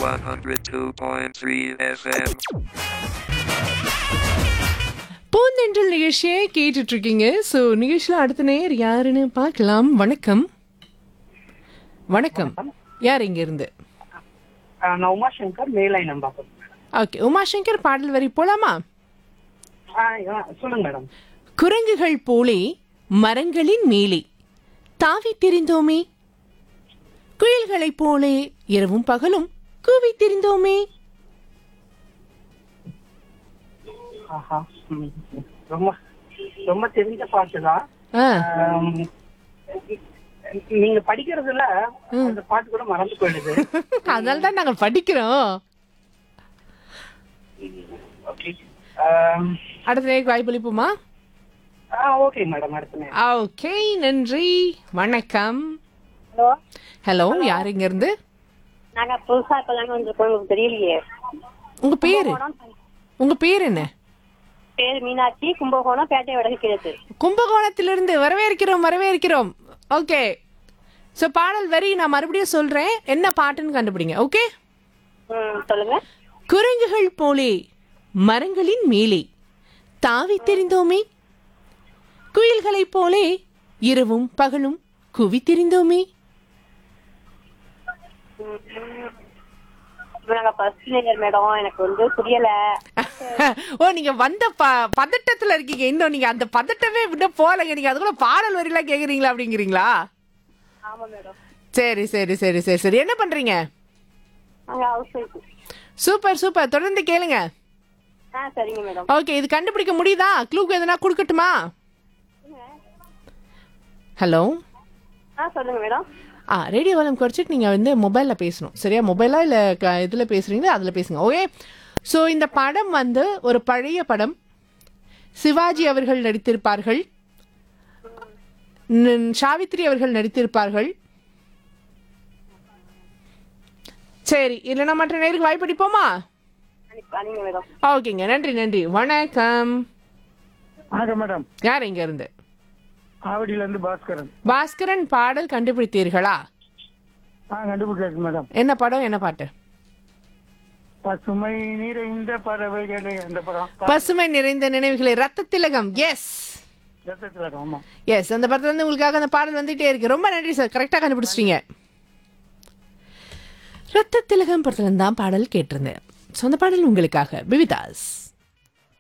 102.3 FM. பூந்தென்றல் நிகழ்ச்சியை கேட்டுட்டு இருக்கீங்க. ஸோ நிகழ்ச்சியில் அடுத்த நேர் யாருன்னு பார்க்கலாம். வணக்கம். வணக்கம். யார் இங்க இருந்து? நான் உமாசங்கர் மேலை நம்பாக்கம். ஓகே, உமாசங்கர் பாடல் வரி போலாமா? சொல்லுங்க மேடம். குரங்குகள் போலே மரங்களின் மேலே தாவி திரிந்தோமே, குயில்களைப் போலே இரவும் பகலும் கூவி திரிந்தோமே. ஆஹா, ரொம்ப ரொம்ப தெரிஞ்ச பாட்டு தான். ஆ, நீங்க படிக்கிறதுல அந்த பாட்டு கூட மறந்து போயிடுது. அதனால தான் நாங்க படிக்கிறோம். ஓகே, அடுத்த நேருக்கு வாய்ப்பு அளிப்போமா? Okay madam. அடுத்த ஓகே, நன்றி. வணக்கம். ஹலோ, ஹலோ, யார் இங்க இருந்து? நாங்க புதுசா இப்பதாங்க வந்திருக்கோம். உங்களுக்கு தெரியலையே. உங்க பேரு? உங்க பேர் என்ன? பேரு மீனாட்சி, கும்பகோணம், பேட்டை வடக்கு கிழக்கு. கும்பகோணத்திலிருந்து வரவேற்கிறோம், வரவேற்கிறோம். ஓகே, ஸோ பாடல் வரி நான் மறுபடியும் சொல்றேன், என்ன பாட்டுன்னு கண்டுபிடிங்க. ஓகே. சொல்லுங்க. குரங்குகள் போலே மரங்களின் மேலே தாவி தெரிந்தோமே, குயில்களைப் போலே இரவும் பகலும் குவி தெரிந்தோமே. நாங்க ஃபர்ஸ்ட் இயர் மேடம், எனக்கு வந்து புரியல. ஓ, நீங்க வந்த பதட்டத்துல இருக்கீங்க. இன்னும் நீங்க அந்த பதட்டமே விட போலங்க. நீங்க அதுக்குள்ள பாடல் வரிலாம் கேக்குறீங்களா அப்படிங்கிறீங்களா? ஆமா மேடம். சரி சரி சரி சரி சரி. என்ன பண்றீங்க? நாங்க ஹவுஸ் ஒய்ஃப். சூப்பர் சூப்பர், தொடர்ந்து கேளுங்க. சரிங்க மேடம். ஓகே, இது கண்டுபிடிக்க முடியுதா? க்ளூக்கு எதனா கொடுக்கட்டுமா? ஹலோ. சொல்லுங்க மேடம். ரேடியோ வால்யூம் குறைச்சிட்டு நீங்கள் வந்து மொபைலில் பேசணும், சரியா? மொபைலா இல்லை இதில் பேசுகிறீங்களா அதில் பேசுங்க. ஓகே. ஸோ இந்த படம் வந்து ஒரு பழைய படம். சிவாஜி அவர்கள் நடித்திருப்பார்கள், சாவித்ரி அவர்கள் நடித்திருப்பார்கள். சரி, இல்லைன்னா மற்ற நேருக்கு வாய்ப்படிப்போமா? மேடம். ஓகேங்க, நன்றி நன்றி. வணக்கம். வணக்கம் மேடம். யார் இங்க இருந்து? ஆவடியில இருந்து பாஸ்கரன். பாஸ்கரன், பாடல் கண்டுபிடித்தீர்களா? கண்டுபிடிச்சாச்சு மேடம். என்ன படம், என்ன பாட்டு? பசுமை நிறைந்த பறவைகளே, அந்த படம். பசுமை நிறைந்த நினைவுகளை, ரத்த திலகம். எஸ் ஆமா. எஸ், அந்த படத்துல இருந்து உங்களுக்காக அந்த பாடல் வந்துட்டே இருக்கு. ரொம்ப நன்றி சார், கரெக்டா கண்டுபிடிச்சிட்டீங்க. ரத்த திலகம் படத்துல தான் பாடல் கேட்டிருந்தேன். ஸோ அந்த பாடல் உங்களுக்காக. பிவிதாஸ்.